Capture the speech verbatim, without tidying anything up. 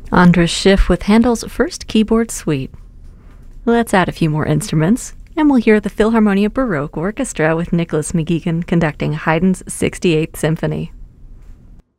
Andras Schiff with Handel's first keyboard suite. Let's add a few more instruments, and we'll hear the Philharmonia Baroque Orchestra with Nicholas McGeegan conducting Haydn's sixty-eighth Symphony.